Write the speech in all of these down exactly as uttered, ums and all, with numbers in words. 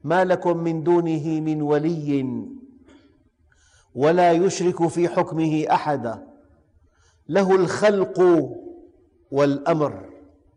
ما لكم من دونه من ولي ولا يشرك في حكمه أحدا له الخلق والأمر.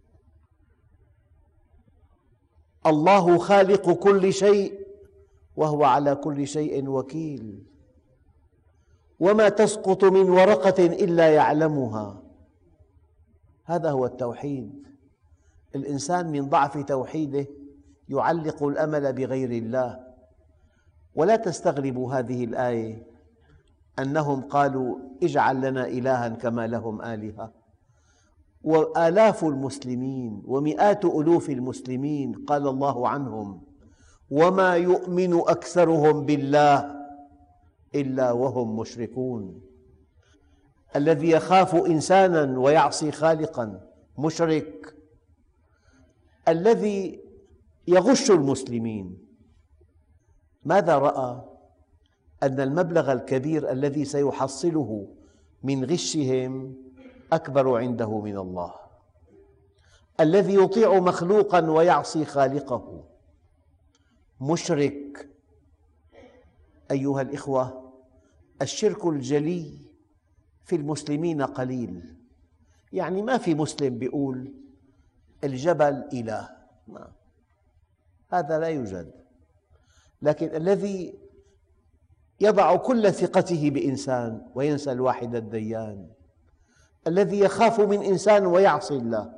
الله خالق كل شيء وهو على كل شيء وكيل. وما تسقط من ورقة إلا يعلمها. هذا هو التوحيد. الإنسان من ضعف توحيده يعلق الأمل بغير الله. ولا تستغربوا هذه الآية أنهم قالوا اجعل لنا إلها كما لهم آلهة. وآلاف المسلمين ومئات ألوف المسلمين قال الله عنهم وما يؤمن أكثرهم بالله إلا وهم مشركون. الذي يخاف إنسانا ويعصي خالقا مشرك. الذي يغش المسلمين ماذا رأى؟ أن المبلغ الكبير الذي سيحصله من غشهم أكبر عنده من الله. الذي يطيع مخلوقا ويعصي خالقه مشرك. أيها الإخوة، الشرك الجلي في المسلمين قليل. يعني ما في مسلم يقول الجبل إله، ما. هذا لا يوجد. لكن الذي يضع كل ثقته بإنسان وينسى الواحد الديان، الذي يخاف من إنسان ويعصي الله.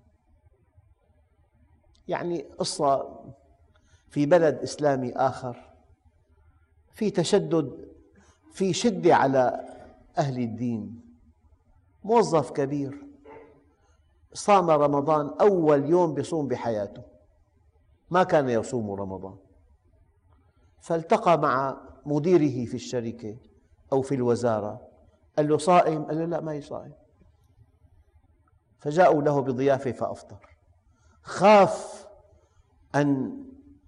يعني قصة في بلد إسلامي آخر، في تشدد، في شدة على أهل الدين. موظف كبير صام رمضان أول يوم بيصوم بحياته، ما كان يصوم رمضان. فالتقى مع مديره في الشركة أو في الوزارة، قال له صائم؟ قال له لا، ما هي صائم. فجاءوا له بضيافة فأفطر. خاف أن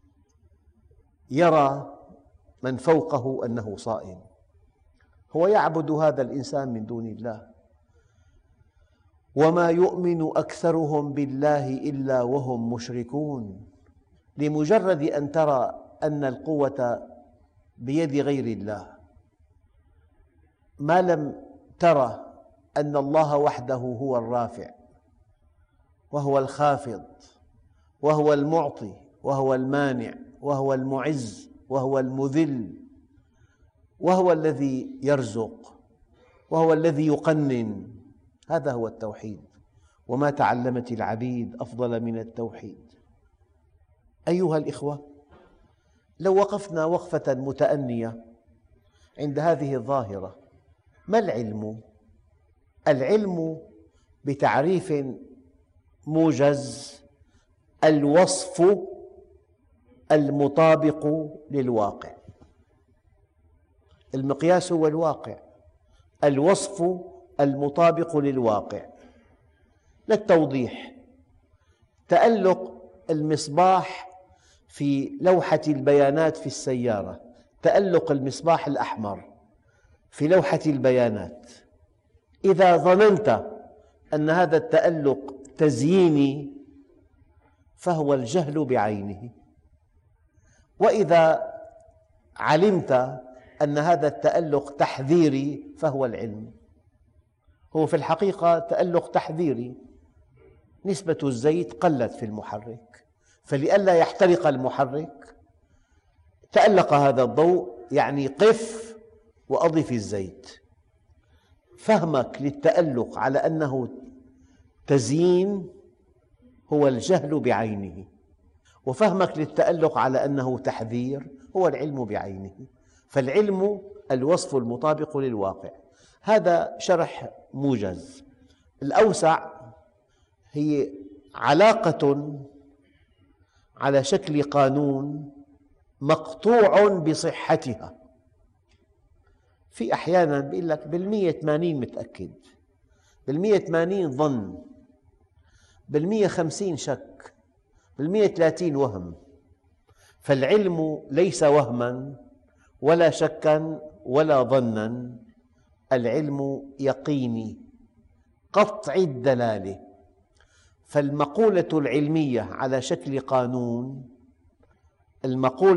يرى من فوقه أنه صائم. هو يعبد هذا الإنسان من دون الله. وما يؤمن أكثرهم بالله إلا وهم مشركون. لمجرد أن ترى أن القوة بيد غير الله، ما لم ترى أن الله وحده هو الرافع وهو الخافض وهو المعطي وهو المانع وهو المعز وهو المذل وهو الذي يرزق وهو الذي يقنن. هذا هو التوحيد. وما تعلمت العبيد أفضل من التوحيد. أيها الإخوة، لو وقفنا وقفة متأنية عند هذه الظاهرة، ما العلم؟ العلم بتعريف موجز الوصف المطابق للواقع. المقياس هو الواقع، الوصف المطابق للواقع. للتوضيح، تألق المصباح في لوحة البيانات في السيارة، تألق المصباح الأحمر في لوحة البيانات، إذا ظننت أن هذا التألق تزييني فهو الجهل بعينه. وإذا علمت أن هذا التألق تحذيري فهو العلم. هو في الحقيقة تألق تحذيري. نسبة الزيت قلت في المحرك، فلئلا يحترق المحرك تألق هذا الضوء، يعني قف وأضف الزيت. فهمك للتألق على أنه تزيين هو الجهل بعينه، وفهمك للتألق على أنه تحذير هو العلم بعينه. فالعلم الوصف المطابق للواقع. هذا شرح موجز. الأوسع هي علاقة على شكل قانون مقطوع بصحتها. في أحياناً بيقول لك بالمية ثمانين متأكد، بالمية ثمانين ظن، بالمية خمسين شك، بالمية ثلاثين وهم. فالعلم ليس وهماً ولا شكاً ولا ظناً، العلم يقيني قطعي الدلالة. فالمقولة العلمية على شكل قانون، المقولة